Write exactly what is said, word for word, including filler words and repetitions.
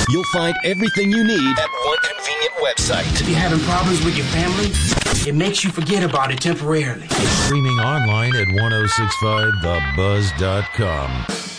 You'll find everything you need at one convenient website. If you're having problems with your family, it makes you forget about it temporarily. Streaming online at ten sixty-five the buzz dot com.